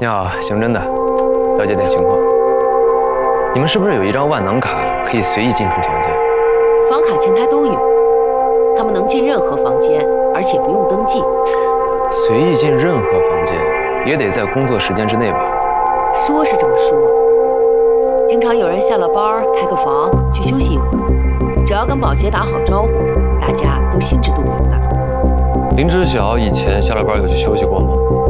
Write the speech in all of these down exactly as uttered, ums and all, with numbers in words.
你好，刑侦的，了解点情况。你们是不是有一张万能卡，可以随意进出房间？ 房卡前台都有，他们能进任何房间，而且不用登记。 随意进任何房间，也得在工作时间之内吧？ 说是这么说，经常有人下了班开个房去休息一会儿，只要跟保洁打好招呼，大家都心知肚明的。 林知晓以前下了班有去休息过吗？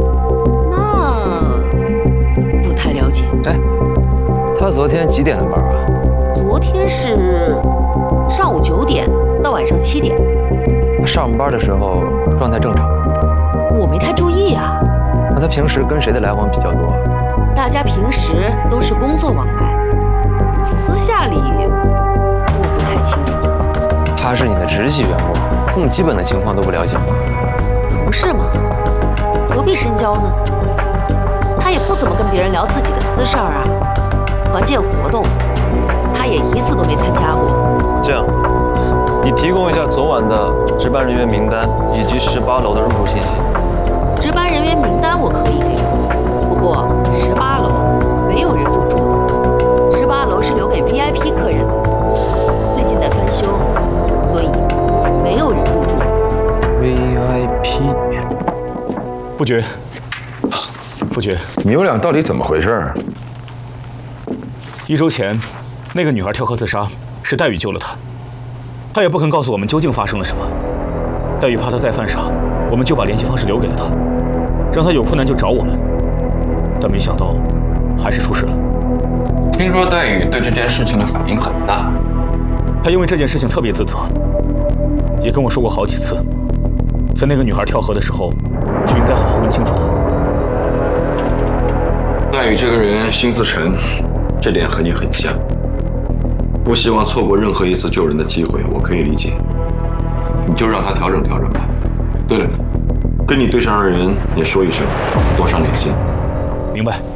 那不太了解。 哎，他昨天几点的班啊？ 昨天是上午九点到晚上七点。 上班的时候状态正常吗？ 我没太注意啊。 那他平时跟谁的来往比较多？ 大家平时都是工作往来，私下里我不太清楚。 他是你的直系员工，这么基本的情况都不了解吗？ 不是嘛，何必深交呢？他也不怎么跟别人聊自己的私事儿啊。团建活动，他也一次都没参加过。 这样，你提供一下昨晚的值班人员名单以及十八楼的入住信息。 值班人员名单我可以给你，不过十八楼没有人入住的，十八楼是留给 V I P 客人的，最近在翻修，所以没有人入住。 V I P。 不决，不决， 你们俩到底怎么回事？ 一周前，那个女孩跳河自杀，是黛玉救了她。她也不肯告诉我们究竟发生了什么。黛玉怕她再犯傻，我们就把联系方式留给了她，让她有困难就找我们。但没想到，还是出事了。 听说黛玉对这件事情的反应很大， 她因为这件事情特别自责，也跟我说过好几次，在那个女孩跳河的时候，就应该好好问清楚她。 黛玉这个人心思沉，这点和你很像，不希望错过任何一次救人的机会，我可以理解。你就让她调整调整吧。对了，跟你对上的人也说一声，多上点心。 明白。